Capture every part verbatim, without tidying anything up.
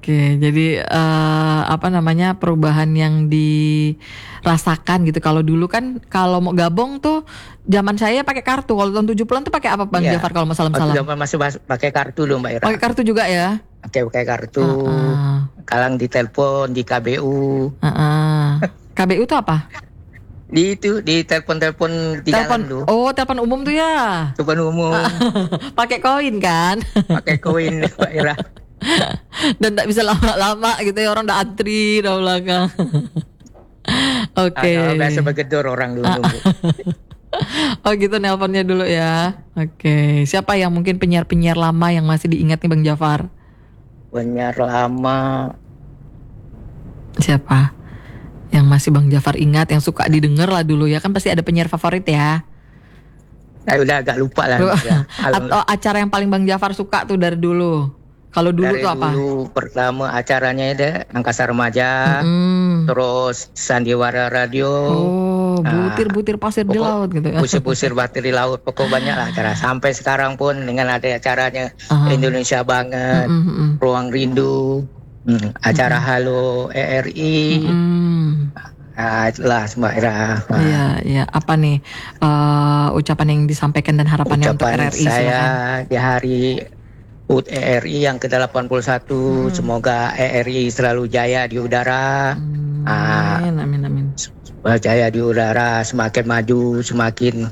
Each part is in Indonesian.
Oke, jadi uh, apa namanya perubahan yang dirasakan gitu. Kalau dulu kan kalau mau gabung tuh zaman saya pakai kartu. Kalau tahun tujuh puluhan tuh pakai apa Bang Iya. Jafar kalau mau Waktu salam-salam? zaman masih bas- pakai kartu loh Mbak Ira. Pakai kartu juga ya? Pakai pakai kartu. Uh-uh. Kalang di telepon di K B U. Uh-uh. K B U tuh apa? Di itu di telepon-telepon di Telepon. jalan tuh. Oh, telepon umum tuh ya. Telepon umum. Pakai koin kan? Pakai koin Mbak Ira. Dan tak bisa lama-lama gitu ya, orang udah antri di belakang. Oke. Ah, biasa begedor orang dulu. Oh gitu nelponnya dulu ya. Oke. Siapa yang mungkin penyiar-penyiar lama yang masih diingat nih Bang Jafar? Penyiar lama. Siapa? Yang masih Bang Jafar ingat, yang suka didengar lah dulu ya. Kan pasti ada penyiar favorit ya. Nah, udah agak lupa lah. Ya. Atau acara yang paling Bang Jafar suka tuh dari dulu. Kalau dulu dari tuh apa? Dulu pertama acaranya ada Angkasa Remaja, mm-hmm. terus Sandiwara Radio. Oh, butir-butir pasir pokok, di laut gitu ya. Busir-busir pasir di laut, pokok banyak lah acara. Sampai sekarang pun dengan ada acaranya uh-huh. Indonesia Banget, mm-hmm. Ruang Rindu, hmm, acara mm-hmm. Halo E R I. Mm-hmm. Nah, itulah Mbak Ira. Iya, iya. Apa nih uh, ucapan yang disampaikan dan harapannya ucapan untuk E R R I? Saya silakan. di hari U T E R I yang ke delapan puluh satu, hmm. semoga E R I selalu jaya di udara. Hmm, amin, amin, amin. Jaya di udara, semakin maju, semakin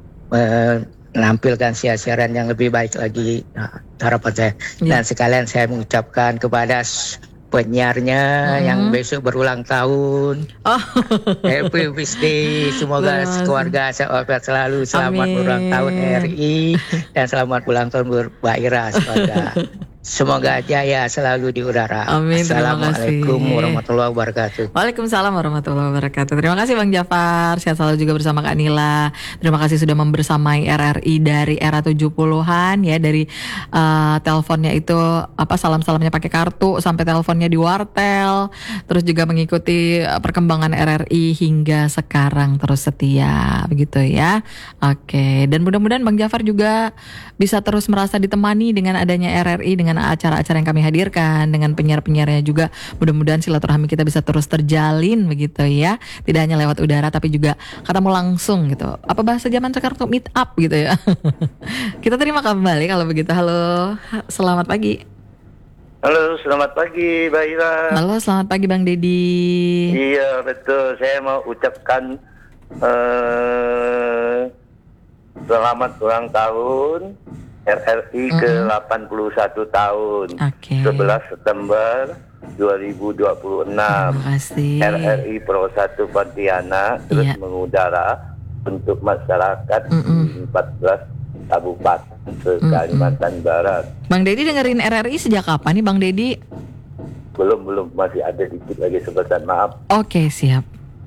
menampilkan siaran yang lebih baik lagi. Nah, harapan saya. Ya. Dan sekalian saya mengucapkan kepada penyiarnya hmm. yang besok berulang tahun. Oh. Happy birthday, semoga keluarga sehat selalu, selamat Amin. Berulang tahun E R I dan selamat ulang tahun Mbak Ira, semoga semoga jaya selalu di udara. Amin. Assalamualaikum warahmatullahi wabarakatuh. Waalaikumsalam warahmatullahi wabarakatuh. Terima kasih Bang Jafar. Sehat selalu juga bersama Kak Nila. Terima kasih sudah membersamai R R I dari era tujuh puluhan ya, dari uh, teleponnya itu apa salam-salamnya pakai kartu sampai teleponnya di wartel, terus juga mengikuti perkembangan R R I hingga sekarang terus setia begitu ya. Oke, dan mudah-mudahan Bang Jafar juga bisa terus merasa ditemani dengan adanya R R I, dengan acara-acara yang kami hadirkan, dengan penyiar-penyiarnya juga. Mudah-mudahan silaturahmi kita bisa terus terjalin begitu ya. Tidak hanya lewat udara tapi juga ketemu langsung gitu. Apa bahasa zaman sekarang tuh meet up gitu ya. Kita terima kembali kalau begitu. Halo, selamat pagi. Halo, selamat pagi Mbak Ira. Halo, selamat pagi Bang Dedi. Iya, betul. Saya mau ucapkan uh, selamat ulang tahun R R I mm-hmm. ke delapan puluh satu tahun. Okay. sebelas September dua ribu dua puluh enam. Terima kasih. R R I Pro satu Pontianak terus yeah. mengudara untuk masyarakat mm-hmm. di empat belas kabupaten ke mm-hmm. Kalimantan Barat. Bang Dedi dengerin R R I sejak kapan nih Bang Dedi? Belum, belum. Masih ada dikit lagi sebentar, maaf. Oke, okay, siap.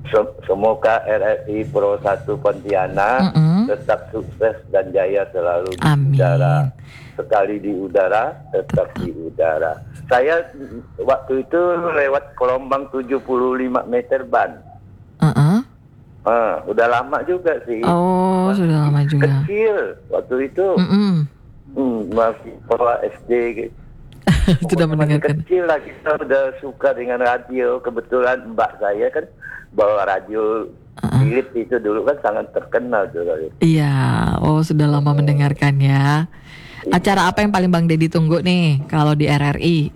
Semoga R R I Pro satu Pontianak mm-hmm. tetap sukses dan jaya selalu di Amin. udara. Sekali di udara, tetap di udara. Saya waktu itu lewat gelombang tujuh puluh lima meter ban. Uh-uh. Ah, udah lama juga sih. Oh, masih sudah lama juga. Kecil waktu itu. Mm-mm. Hmm, masih sekolah S D gitu. Sudah mendengarkan. Kecil lah kita udah suka dengan radio. Kebetulan mbak saya kan bawa radio Philips uh-uh. itu dulu kan sangat terkenal tuh. Iya, oh sudah lama oh. mendengarkan ya. Acara apa yang paling Bang Dedi tunggu nih kalau di R R I?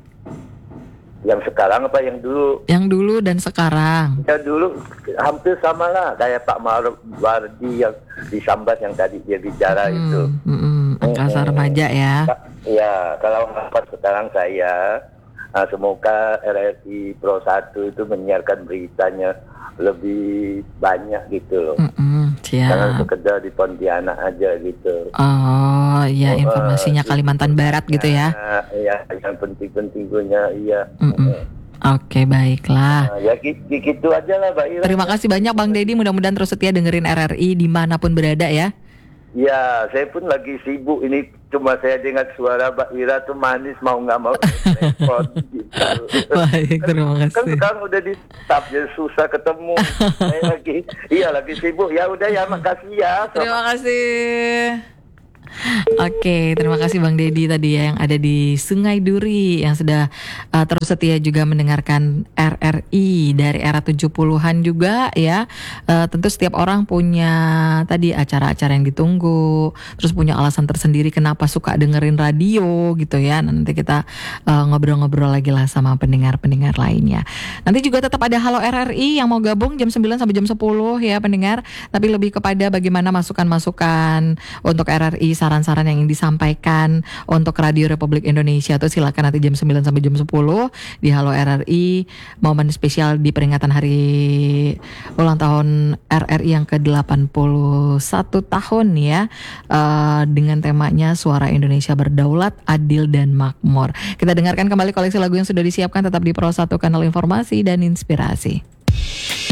Yang sekarang apa yang dulu? Yang dulu dan sekarang. Yang dulu hampir sama lah kayak Pak Marwardi yang di Sambas yang tadi dia bicara hmm, itu. Hmm, Angkasa hmm, Remaja ya. Ya, kalau harapan sekarang saya nah, semoga R R I Pro satu itu menyiarkan beritanya lebih banyak gitu loh. Mm-mm, jangan sekedar di Pontianak aja gitu. Oh iya, informasinya uh, Kalimantan Barat gitu ya. Iya, yang penting-pentingnya iya. Oke, okay, baiklah. Nah, ya gitu aja lah Mbak Ira. Terima kasih banyak Bang Dedi, mudah-mudahan terus setia dengerin R R I dimanapun berada ya. Ya, saya pun lagi sibuk ini. Cuma saya dengar suara Mbak Ira tuh manis, mau nggak mau telepon gitu. Baik, terima kasih. Kan sekarang udah di staf, jadi susah ketemu. Saya lagi, iya lagi sibuk. Ya udah ya, makasih ya. Terima kasih. Oke, terima kasih Bang Dedi tadi ya yang ada di Sungai Duri yang sudah uh, terus setia juga mendengarkan R R I dari era tujuh puluhan juga ya. Uh, tentu setiap orang punya tadi acara-acara yang ditunggu, terus punya alasan tersendiri kenapa suka dengerin radio gitu ya. Nanti kita uh, ngobrol-ngobrol lagi lah sama pendengar-pendengar lainnya. Nanti juga tetap ada Halo R R I yang mau gabung jam sembilan sampai jam sepuluh ya pendengar, tapi lebih kepada bagaimana masukan-masukan untuk R R I, saran-saran yang ingin disampaikan untuk Radio Republik Indonesia tuh silakan nanti jam sembilan sampai jam sepuluh di Halo R R I, momen spesial di peringatan hari ulang tahun R R I yang ke delapan puluh satu tahun ya, uh, dengan temanya Suara Indonesia Berdaulat, Adil dan Makmur. Kita dengarkan kembali koleksi lagu yang sudah disiapkan tetap di Pro satu Kanal Informasi dan Inspirasi.